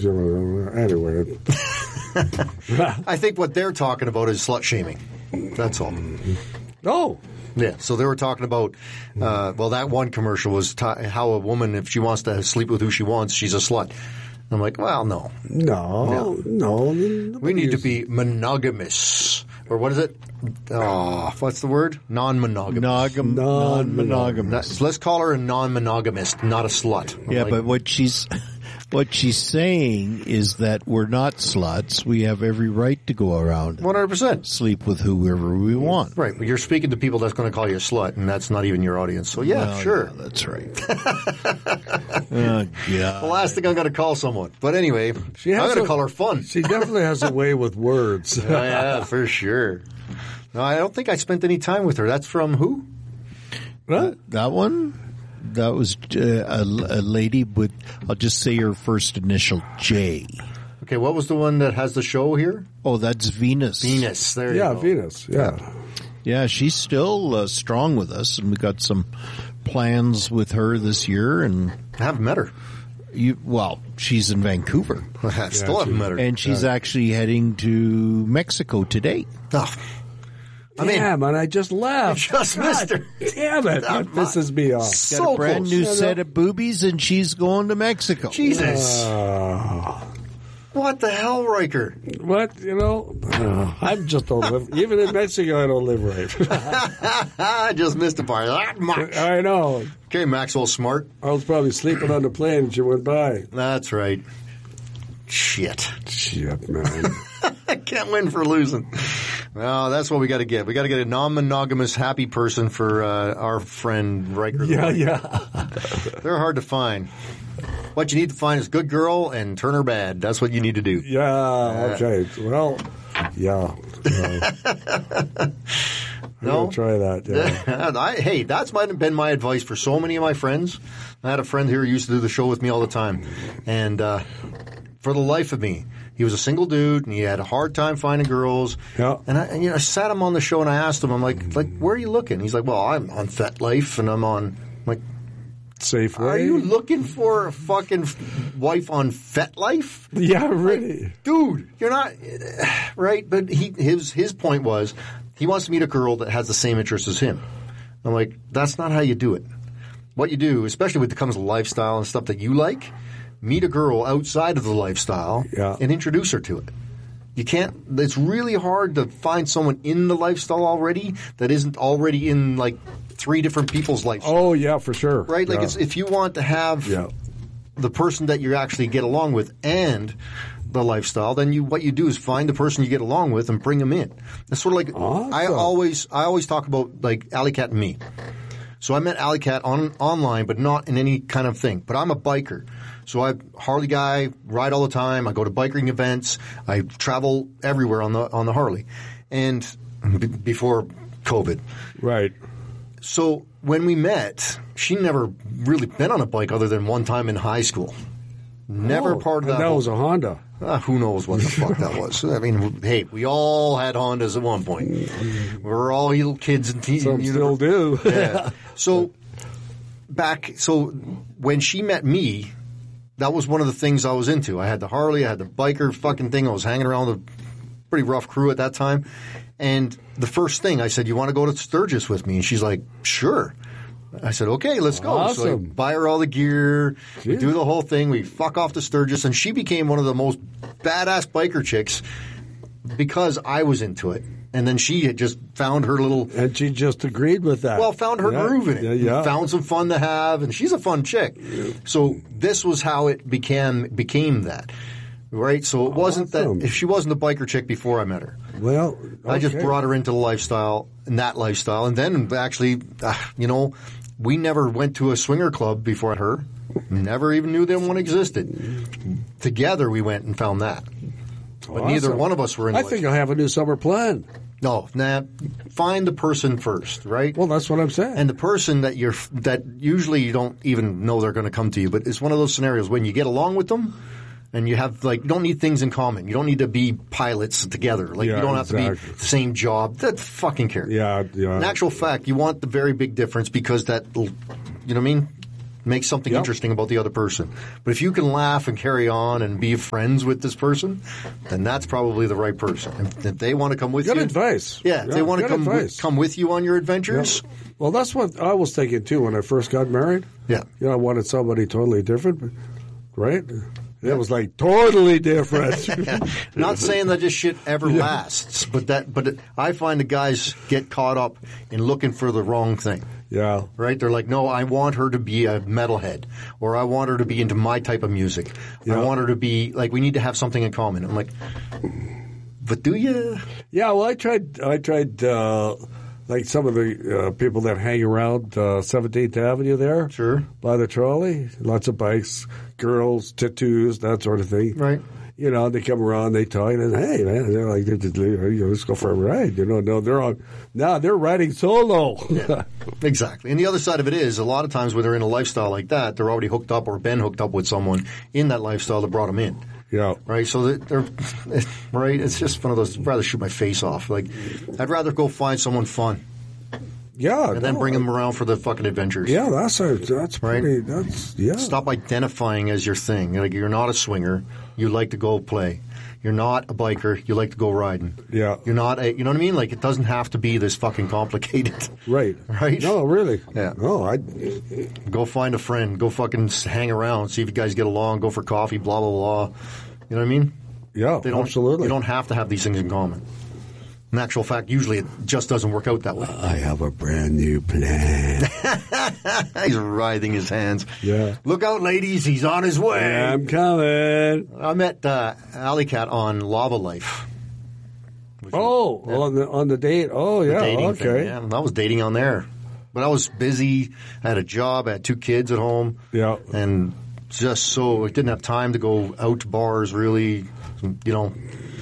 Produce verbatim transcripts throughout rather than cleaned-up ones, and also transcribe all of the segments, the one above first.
Anyway. I think what they're talking about is slut shaming. That's all. Oh. Yeah, so they were talking about, uh, well, that one commercial was t- how a woman, if she wants to sleep with who she wants, she's a slut. I'm like, well, no. No, no. no. We need to be monogamous. Or what is it? Oh, what's the word? Non-monogamous. Monogam- non-monogamous. Let's call her a non-monogamist, not a slut. I'm yeah, like, but what she's what she's saying is that we're not sluts. We have every right to go around and one hundred percent. sleep with whoever we want. Right, but you're speaking to people that's going to call you a slut, and that's not even your audience. So, yeah, Well, sure. yeah, that's right. Oh, God. The last thing I'm going to call someone. But anyway, She has I'm going to a- call her fun. She definitely has a way with words. Oh, yeah, for sure. No, I don't think I spent any time with her. That's from who? Huh? That one? That was uh, a, a lady with, I'll just say her first initial, J. Okay, what was the one that has the show here? Oh, that's Venus. Venus. There Yeah, you go. Venus. Yeah. Yeah, she's still uh, strong with us, and we got some plans with her this year. And I haven't met her. you, well, she's in Vancouver, I still haven't met her. and she's actually heading to Mexico today. Oh, I mean, Damn, and I just left. just missed her. Damn it. That pisses me off. Got So a brand close. new Yeah, set no. of boobies, and she's going to Mexico. Jesus. Uh, What the hell, Riker? what? You know, uh, I just don't live. Even in Mexico, I don't live right. I just missed a part. That much. I know. Okay, Maxwell Smart. I was probably sleeping on the plane and she went by. That's right. Shit. Shit, man. I can't win for losing. Well, that's what we got to get. We got to get a non-monogamous, happy person for uh, our friend Riker. yeah, yeah. They're hard to find. What you need to find is a good girl and turn her bad. That's what you need to do. Yeah, okay. Well, yeah. No? No? Try that, yeah. I, hey, that's might have been my advice for so many of my friends. I had a friend here who used to do the show with me all the time. And uh, for the life of me, he was a single dude, and he had a hard time finding girls. Yeah. And I, and, you know, I sat him on the show, and I asked him, I'm like, like, where are you looking? He's like, well, I'm on FetLife, and I'm on, I'm like, Safeway. are you looking for a fucking wife on FetLife? Yeah, really. Dude, you're not right. But he his his point was he wants to meet a girl that has the same interests as him. I'm like, that's not how you do it. What you do, especially when it comes to lifestyle and stuff that you like, meet a girl outside of the lifestyle Yeah. and introduce her to it. You can't. It's really hard to find someone in the lifestyle already that isn't already in like three different people's lifestyle. Oh, yeah, for sure. Right? Like yeah. it's, if you want to have Yeah. the person that you actually get along with and the lifestyle, then you what you do is find the person you get along with and bring them in. It's sort of like Awesome. I always I always talk about like Alley Cat and me. So I met Alley Cat on online, but not in any kind of thing. But I'm a biker. So I'm a Harley guy, ride all the time. I go to biking events. I travel everywhere on the on the Harley. And b- before COVID. Right. So when we met, she never really been on a bike other than one time in high school. Never Oh, part of and that. That whole- was a Honda. Uh, who knows what the fuck that was? I mean, hey, we all had Hondas at one point. We were all little kids and teens. Some still do. Yeah. So back, so when she met me, that was one of the things I was into. I had the Harley, I had the biker fucking thing. I was hanging around with a pretty rough crew at that time. And the first thing I said, you want to go to Sturgis with me? And she's like, sure. I said, okay, let's go. So I Awesome. buy her all the gear, we Jeez. do the whole thing, we fuck off to Sturgis, and she became one of the most badass biker chicks because I was into it. And then she had just found her little, And she just agreed with that. well, found her Yeah. groove in it. Yeah, yeah. Found some fun to have, and she's a fun chick. So this was how it became became that. Right? So it wasn't Awesome. that, if she wasn't a biker chick before I met her. Well, I just okay. brought her into the lifestyle, and that lifestyle, and then actually, uh, you know, we never went to a swinger club before her. Never even knew that one existed. Together we went and found that. But neither Awesome. one of us were in I the think I have a new summer plan. No, nah, find the person first, right? Well, that's what I'm saying. And the person that you're, that usually you don't even know they're going to come to you, but it's one of those scenarios when you get along with them, and you have, like, you don't need things in common. You don't need to be pilots together. Like, Yeah, you don't have to exactly. be the same job. That fucking care. Yeah, yeah. In actual fact, you want the very big difference because that, you know what I mean? Make something Yep. interesting about the other person. But if you can laugh and carry on and be friends with this person, then that's probably the right person. If, if they want to come with Good you, advice. Yeah, if they want to good come advice. with, come with you on your adventures. Well, that's what I was thinking too when I first got married. Yeah. You know, I wanted somebody totally different, right? It was like totally different. Not saying that this shit ever lasts, but that but it, I find the guys get caught up in looking for the wrong thing. Yeah. Right? They're like, no, I want her to be a metalhead, or I want her to be into my type of music. Yeah. I want her to be like, we need to have something in common. I'm like, but do you? Yeah, well, I tried. I tried, uh, like some of the uh, people that hang around uh, seventeenth Avenue there, Sure. by the trolley. Lots of bikes, girls, tattoos, that sort of thing. Right. You know, they come around, they talk, and hey, man, they're like, let's go for a ride. You know, no, they're on now. They're riding solo. Yeah, exactly. And the other side of it is, a lot of times when they're in a lifestyle like that, they're already hooked up or been hooked up with someone in that lifestyle that brought them in. Yeah. Right, so they're right. It's just one of those. I'd rather shoot my face off. Like, I'd rather go find someone fun Yeah. and then no, bring them around for the fucking adventures. Yeah, that's a, that's Right. pretty. That's yeah. Stop identifying as your thing. Like, you're not a swinger. You like to go play. You're not a biker. You like to go riding. Yeah. You're not a. You know what I mean? Like, it doesn't have to be this fucking complicated. Right. Right? No, really. Yeah. No, I. Go find a friend. Go fucking hang around. See if you guys get along. Go for coffee. Blah blah blah. You know what I mean? Yeah. They don't, absolutely. You don't have to have these things in common. In actual fact, usually it just doesn't work out that way. I have a brand new plan. He's writhing his hands. Yeah. Look out, ladies. He's on his way. I'm coming. I met uh, Alley Cat on Lava Life. which Oh, was- on the on the date. Oh, the yeah. dating Okay. thing. Yeah, I was dating on there. But I was busy. I had a job. I had two kids at home. Yeah. And just so I didn't have time to go out to bars, really. You know,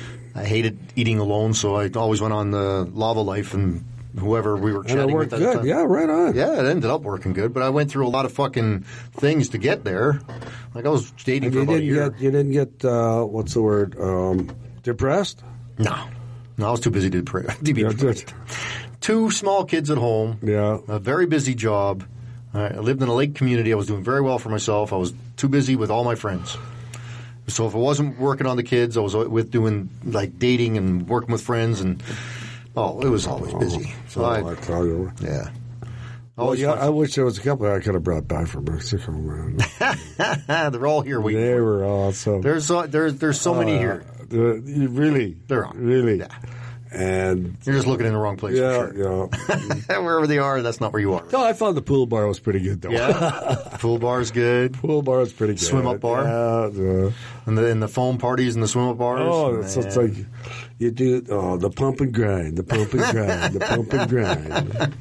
I hated eating alone, so I always went on the Lava Life and whoever we were And chatting it worked with at the good. time. Yeah, right on. Yeah, it ended up working good, but I went through a lot of fucking things to get there. Like, I was dating And for you about a didn't year. get you didn't get uh, what's the word? Um, depressed? No. No, I was too busy to, pre- to be Yeah, depressed. Two small kids at home. Yeah. A very busy job. I lived in a lake community. I was doing very well for myself. I was too busy with all my friends. So if I wasn't working on the kids, I was with doing like dating and working with friends, and oh, it was always busy. So Oh, I, I tell you. yeah. Well, Always yeah, fun. I wish there was a couple I could have brought back from Mexico, man. They're all here waiting. They were awesome. There's so, there's there's so many here. Uh, you really, They're on. really, Yeah. and You're just looking in the wrong place. yeah, for sure. yeah. Wherever they are, that's not where you are. No, I found the pool bar was pretty good though. Yeah, pool bar's good, Pool bar is pretty good. Swim up bar? Yeah. yeah. and the and the foam parties and the swim up bars. Oh, it's, it's man. like you do. Oh, the pump and grind, the pump and grind, the pump and grind.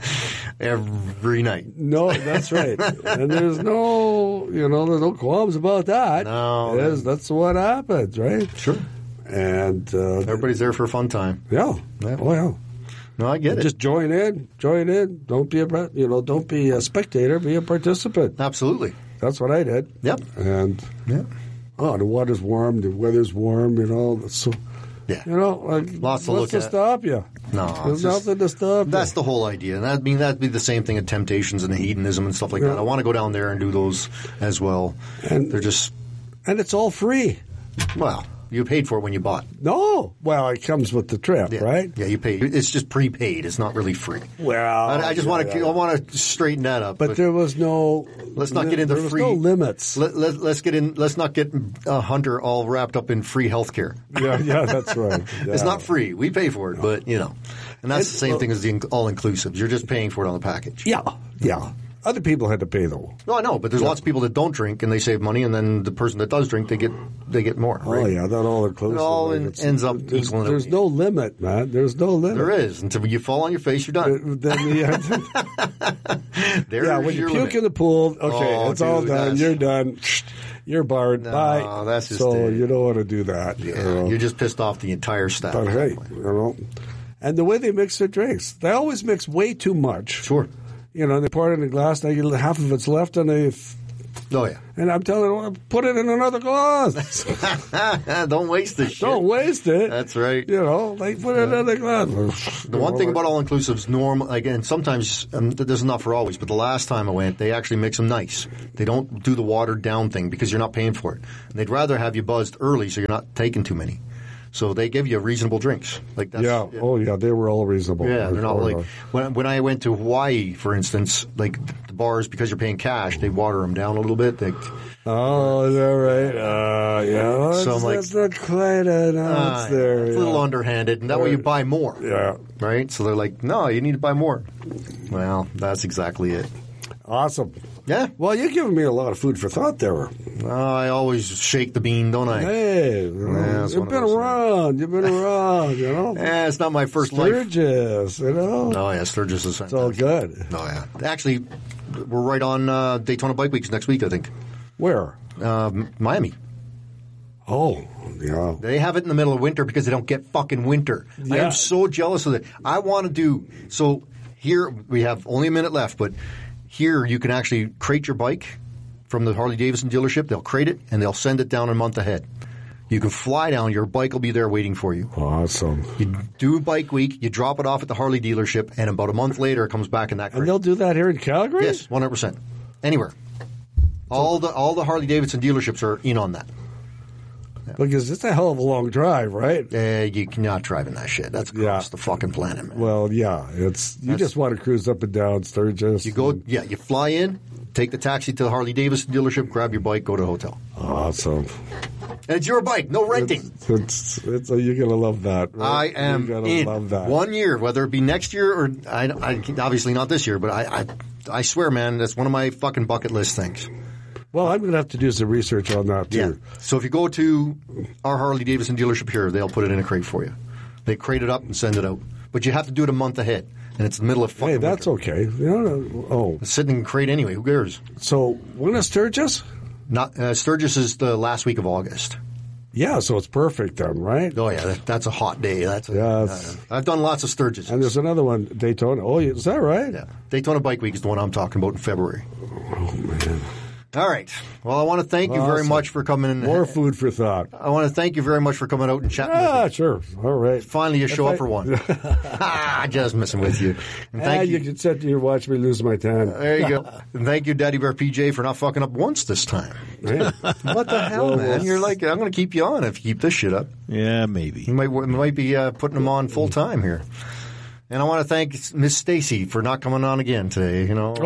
every night. No, that's right. And there's no, you know, there's no qualms about that. No. There's- that's what happens, right? Sure, And uh, everybody's there for a fun time. yeah, Yeah. oh yeah. No, I get it. Just join in, join in. Don't be a, you know, don't be a spectator. Be a participant. Absolutely. That's what I did. Yep. And Yeah. oh, the water's warm, the weather's warm. You know, so Yeah. you know, like, Lots to what's look to at. stop you? No, There's it's just- nothing to stop you. That's the whole idea. And that I mean that'd be the same thing at Temptations and hedonism and stuff like Yeah. that. I want to go down there and do those as well. And- They're just and it's all free. well, you paid for it when you bought. No, well, it comes with the trip, Yeah. right? Yeah, you pay. It's just prepaid. It's not really free. Well, I, I just yeah, want to. yeah. I want to straighten that up. But there was no. Let's not get into there was free- no limits. Let, let, let's get in. Let's not get uh, Hunter all wrapped up in free health care. yeah, yeah, that's right. It's Yeah. not free. We pay for it, but you know, and that's the same thing as the all inclusives. You're just paying for it on the package. Yeah, yeah. Other people had to pay though. No, I know, but there's lots of people that don't drink and they save money, and then the person that does drink, they get they get more. Oh Right? yeah, that all inclusive. It all like, en- it's- ends up There's, equaling there's out. no limit, man. There's no limit. There is until you fall on your face, you're done. Then the, There's yeah, when you your puke limit. in the pool, okay, Oh, it's all dude, done. that's- You're done. You're barred. No, Bye. that's just so it. you don't want to do that. you Yeah, know. you're just pissed off the entire staff. But hey, you know, and the way they mix their drinks, they always mix way too much. Sure. You know, they pour it in a glass, they get half of it's left, and they f- Oh, yeah. And I'm telling them, put it in another glass. Don't waste this shit. Don't waste it. That's right. You know, like put it in another glass. The one thing about all-inclusive is normal, like, and sometimes, um, this is not for always, but the last time I went, they actually mix them nice. They don't do the watered down thing because you're not paying for it. And they'd rather have you buzzed early so you're not taking too many. So they give you reasonable drinks. Like that's, yeah. Oh, yeah. They were all reasonable. Yeah, they're not Or, like uh, when when I went to Hawaii, for instance. Like the bars, because you're paying cash, they water them down a little bit. They, Oh, is that right? Uh, yeah. Well, So I'm that's, like- that's not quite enough uh, there. it's a yeah. little underhanded, and that way you buy more. Yeah. Right. So they're like, no, you need to buy more. Well, that's exactly it. Awesome. Yeah. Well, you're giving me a lot of food for thought there. Uh, I always shake the bean, don't I? Hey, you know, Yeah, that's you've one of been those around. You've been around, you know. Eh, it's not my first life. Sturgis, you know. Oh yeah, Sturgis is It's all good. Oh yeah. Actually, we're right on uh, Daytona Bike Weeks next week, I think. Where? Um, Miami. Oh, yeah. They have it in the middle of winter because they don't get fucking winter. I Yeah. am so jealous of it. I want to do so. Here we have only a minute left, but here you can actually crate your bike from the Harley Davidson dealership. They'll crate it and they'll send it down a month ahead. You can fly down. Your bike will be there waiting for you. Awesome. You do Bike Week. You drop it off at the Harley dealership, and about a month later, it comes back in that crate. And they'll do that here in Calgary? Yes, one hundred percent. Anywhere. All the all the Harley Davidson dealerships are in on that. Because it's a hell of a long drive, right? Uh, you cannot drive in that shit. That's across Yeah. the fucking planet, man. Well, yeah. It's you That's- just want to cruise up and down Sturgis. You go, yeah, you fly in, take the taxi to the Harley Davidson dealership, grab your bike, go to the hotel. Awesome. And it's your bike, no renting. It's, it's, it's, you're going to love that. I Right? am You're gonna in love that. one year, whether it be next year or I, I, obviously not this year, but I, I, I swear, man, that's one of my fucking bucket list things. Well, I'm going to have to do some research on that, too. Yeah. So if you go to our Harley Davidson dealership here, they'll put it in a crate for you. They crate it up and send it out, but you have to do it a month ahead, and it's the middle of fucking Hey, that's winter. okay. You know, oh, It's sitting in a crate anyway. Who cares? so when is Sturgis? Not uh, Sturgis is the last week of August. Yeah, so it's perfect then, right? Oh yeah, that, that's a hot day. That's a, Yeah, it's- uh, I've done lots of Sturgis. And there's another one, Daytona. Oh, is that right? Yeah, Daytona Bike Week is the one I'm talking about in February. Oh, man. All right. Well, I want to thank you very Awesome. much for coming in. More food for thought. I want to thank you very much for coming out and chatting with Ah, me. sure. All right. Finally, you show I- up for one. Ah, just messing with you. And Ah, thank you you. can sit here and watch me lose my time. There you go. And thank you, Daddy Bear P J, for not fucking up once this time. Man. What the hell, Well, man? well- You're like, I'm going to keep you on if you keep this shit up. Yeah, maybe. You might might be uh, putting them on full time here. And I want to thank Miss Stacy for not coming on again today. You know,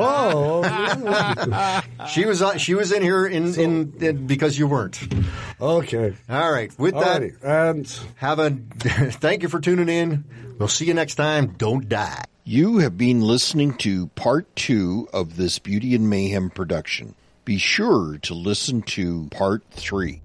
Oh, she was on, she was in here in, in, in because you weren't. okay. All right. With that, Alrighty. And have a thank you for tuning in. We'll see you next time. Don't die. You have been listening to part two of this Beauty and Mayhem production. Be sure to listen to part three.